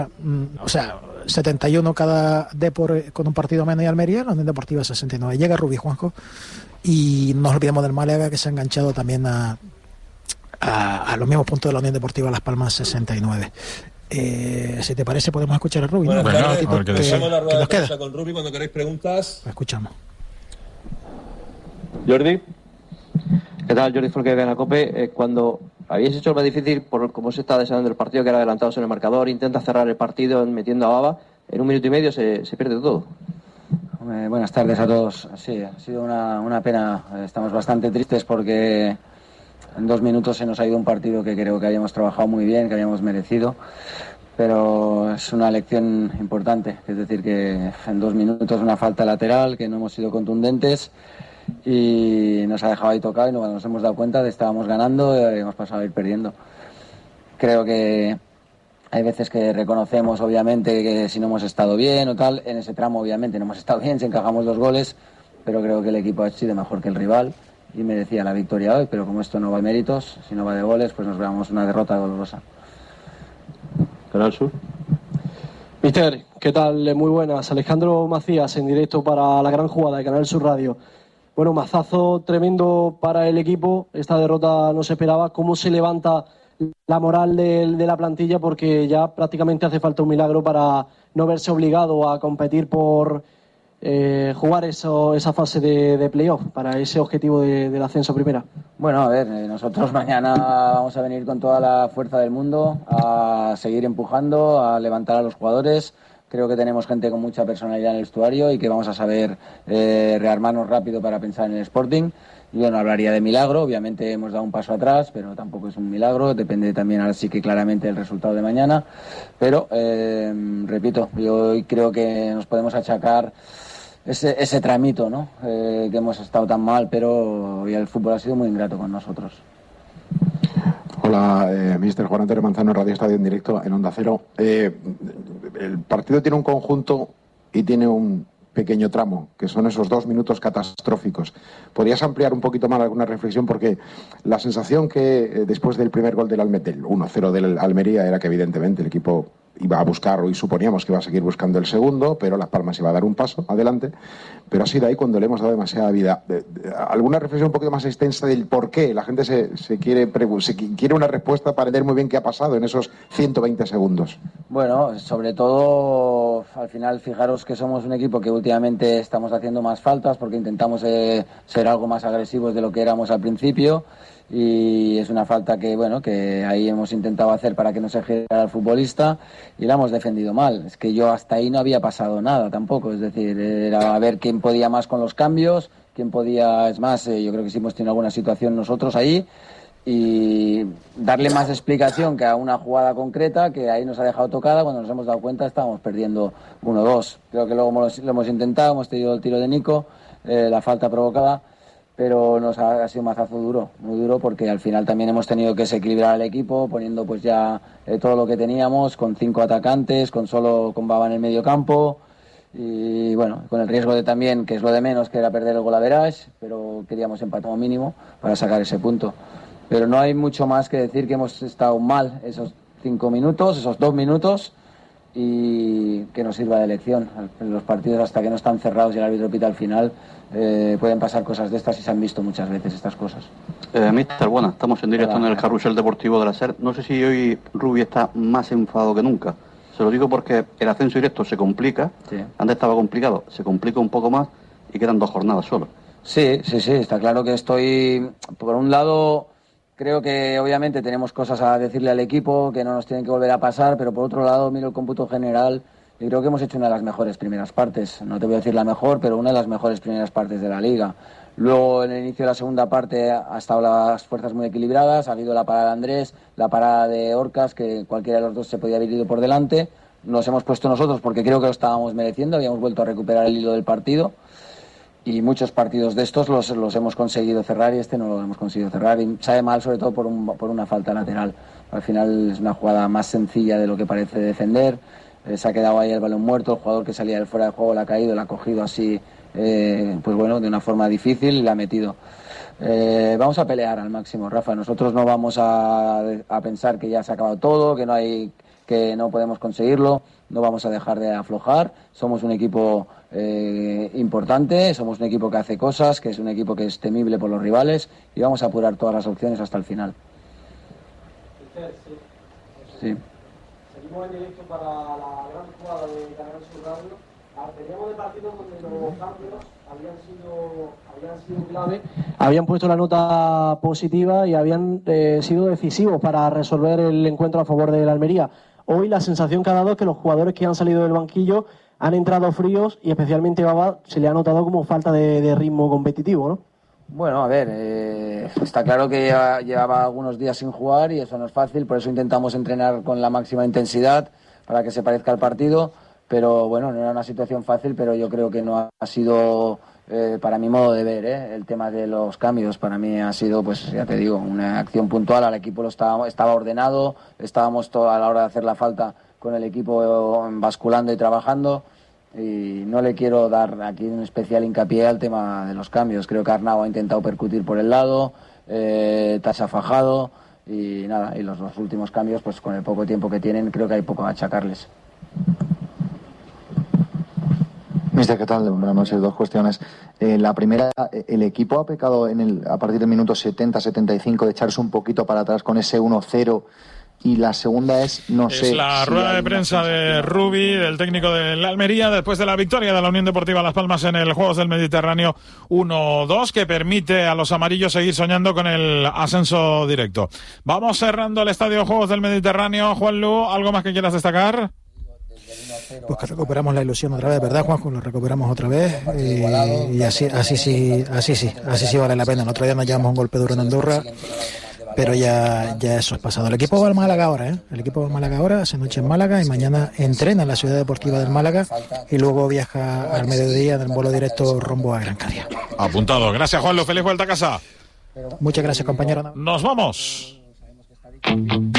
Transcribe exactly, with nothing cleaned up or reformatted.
O sea, setenta y uno cada Depor con un partido menos y Almería, la Unión Deportiva sesenta y nueve. Llega Rubí, Juanjo, y no nos olvidemos del Málaga, que se ha enganchado también a, a, a los mismos puntos de la Unión Deportiva Las Palmas sesenta y nueve. Eh, si te parece podemos escuchar a Rubí. Bueno, ¿no? bueno, Un ratito porque que, dejamos la rueda que de nos prensa queda. con Rubí cuando queráis preguntas. Lo escuchamos. Jordi. ¿Qué tal, Jordi Folque de la COPE? Eh, cuando habéis hecho lo más difícil por cómo se está desarrollando el partido, que era adelantados en el marcador, intenta cerrar el partido metiendo a Baba, en un minuto y medio se, se pierde todo. Eh, buenas tardes a todos. Sí, ha sido una, una pena. Estamos bastante tristes porque en dos minutos se nos ha ido un partido que creo que habíamos trabajado muy bien, que habíamos merecido, pero es una lección importante, es decir, que en dos minutos una falta lateral, que no hemos sido contundentes y nos ha dejado ahí tocado, y cuando nos hemos dado cuenta de que estábamos ganando y hemos pasado a ir perdiendo. Creo que hay veces que reconocemos, obviamente, que si no hemos estado bien o tal, en ese tramo obviamente no hemos estado bien, si encajamos dos goles, pero creo que el equipo ha sido mejor que el rival y merecía la victoria hoy, pero como esto no va de méritos, si no va de goles, pues nos veamos una derrota dolorosa. Canal Sur. Mister, ¿qué tal? Muy buenas. Alejandro Macías en directo para la gran jugada de Canal Sur Radio. Bueno, mazazo tremendo para el equipo. Esta derrota no se esperaba. ¿Cómo se levanta la moral de, de la plantilla? Porque ya prácticamente hace falta un milagro para no verse obligado a competir por eh, jugar eso, esa fase de, de playoff, para ese objetivo de, del ascenso a primera. Bueno, a ver, eh, nosotros mañana vamos a venir con toda la fuerza del mundo a seguir empujando, a levantar a los jugadores. Creo que tenemos gente con mucha personalidad en el vestuario y que vamos a saber eh, rearmarnos rápido para pensar en el Sporting. Yo no hablaría de milagro, obviamente hemos dado un paso atrás, pero tampoco es un milagro, depende también ahora sí que claramente del resultado de mañana. Pero, eh, repito, yo creo que nos podemos achacar ese, ese tramito, ¿no? Eh, que hemos estado tan mal, pero hoy el fútbol ha sido muy ingrato con nosotros. Hola, eh, mister Juan Antonio Manzano, Radio Estadio en directo en Onda Cero. Eh, el partido tiene un conjunto y tiene un pequeño tramo, que son esos dos minutos catastróficos. ¿Podrías ampliar un poquito más alguna reflexión? Porque la sensación que eh, después del primer gol del Almería, uno cero del Almería, era que evidentemente el equipo iba a buscar, y suponíamos que iba a seguir buscando el segundo, pero Las Palmas iba a dar un paso adelante, pero ha sido ahí cuando le hemos dado demasiada vida. De, de, ¿Alguna reflexión un poquito más extensa del por qué? La gente se, se, quiere, se quiere una respuesta para entender muy bien qué ha pasado en esos ciento veinte segundos. Bueno, sobre todo, al final, fijaros que somos un equipo que últimamente estamos haciendo más faltas porque intentamos eh, ser algo más agresivos de lo que éramos al principio, y es una falta que, bueno, que ahí hemos intentado hacer para que no se girara al futbolista y la hemos defendido mal. Es que yo hasta ahí no había pasado nada tampoco, es decir, era a ver quién podía más con los cambios, quién podía, es más, eh, yo creo que sí hemos tenido alguna situación nosotros ahí, y darle más explicación que a una jugada concreta que ahí nos ha dejado tocada. Cuando nos hemos dado cuenta estábamos perdiendo uno dos. Creo que luego lo hemos intentado, hemos tenido el tiro de Nico, eh, la falta provocada, pero nos ha, ha sido un mazazo duro, muy duro, porque al final también hemos tenido que desequilibrar al equipo poniendo pues ya eh, todo lo que teníamos, con cinco atacantes, con solo con Baba en el medio campo, y bueno, con el riesgo de también, que es lo de menos, que era perder el gol average, pero queríamos empatar como mínimo para sacar ese punto. Pero no hay mucho más que decir, que hemos estado mal esos cinco minutos, esos dos minutos, y que nos sirva de lección. En los partidos, hasta que no están cerrados y el árbitro pita al final, eh, pueden pasar cosas de estas, y se han visto muchas veces estas cosas. Eh, mister, bueno, estamos en directo Hola. en el carrusel deportivo de la SER. No sé si hoy Rubí está más enfadado que nunca. Se lo digo porque el ascenso directo se complica. Sí. Antes estaba complicado, se complica un poco más y quedan dos jornadas solo. Sí, sí, sí, está claro que estoy, por un lado, creo que obviamente tenemos cosas a decirle al equipo que no nos tienen que volver a pasar, pero por otro lado miro el cómputo general y creo que hemos hecho una de las mejores primeras partes. No te voy a decir la mejor, pero una de las mejores primeras partes de la liga. Luego, en el inicio de la segunda parte, ha estado las fuerzas muy equilibradas, ha habido la parada de Andrés, la parada de Orcas, que cualquiera de los dos se podía haber ido por delante. Nos hemos puesto nosotros porque creo que lo estábamos mereciendo, habíamos vuelto a recuperar el hilo del partido. Y muchos partidos de estos los, los hemos conseguido cerrar, y este no lo hemos conseguido cerrar, y sabe mal sobre todo por, un, por una falta lateral. Al final es una jugada más sencilla de lo que parece defender, eh, se ha quedado ahí el balón muerto, el jugador que salía del fuera de juego la ha caído, la ha cogido así, eh, pues bueno, de una forma difícil, y la ha metido. Eh, vamos a pelear al máximo, Rafa. Nosotros no vamos a, a pensar que ya se ha acabado todo, que no hay, que no podemos conseguirlo, no vamos a dejar de aflojar. Somos un equipo eh, importante, somos un equipo que hace cosas, que es un equipo que es temible por los rivales y vamos a apurar todas las opciones hasta el final. Sí. Seguimos en directo para la gran jugada de Canal Sur Radio. Teníamos de partido donde los cambios habían sido, habían sido clave, habían puesto la nota positiva y habían eh, sido decisivos para resolver el encuentro a favor de la Almería. Hoy la sensación que ha dado es que los jugadores que han salido del banquillo han entrado fríos y especialmente Baba se le ha notado como falta de, de ritmo competitivo, ¿no? Bueno, a ver, eh, está claro que ya llevaba algunos días sin jugar y eso no es fácil, por eso intentamos entrenar con la máxima intensidad para que se parezca al partido. Pero bueno, no era una situación fácil, pero yo creo que no ha sido, eh, para mi modo de ver, ¿eh? el tema de los cambios. Para mí ha sido, pues ya te digo, una acción puntual. Al equipo lo estaba, estaba ordenado, estábamos todo a la hora de hacer la falta con el equipo basculando y trabajando. Y no le quiero dar aquí un especial hincapié al tema de los cambios. Creo que Arnau ha intentado percutir por el lado, eh, Tasa fajado y nada. Y los, los últimos cambios, pues con el poco tiempo que tienen, creo que hay poco a achacarles. Mister, ¿qué tal? Buenas noches. Dos cuestiones. Eh, la primera, el equipo ha pecado en el, a partir del minuto setenta setenta y cinco de echarse un poquito para atrás con ese uno cero. Y la segunda es, no es sé... Es la si rueda de prensa de Rubi, del técnico de la Almería, después de la victoria de la Unión Deportiva Las Palmas en el Juegos del Mediterráneo uno dos, que permite a los amarillos seguir soñando con el ascenso directo. Vamos cerrando el Estadio Juegos del Mediterráneo. Juanlu, ¿algo más que quieras destacar? Pues que recuperamos la ilusión otra vez, ¿verdad, Juanjo? Lo recuperamos otra vez y, y así, así sí, así sí, así sí vale la pena. El otro día nos llevamos un golpe duro en Andorra, pero ya, ya eso es pasado. El equipo va al Málaga ahora, ¿eh? El equipo va al Málaga ahora, hace noche en Málaga y mañana entrena en la ciudad deportiva del Málaga y luego viaja al mediodía en el vuelo directo rumbo a Gran Canaria. Apuntado. Gracias, Juanlu. Feliz vuelta a casa. Muchas gracias, compañero. Nos vamos.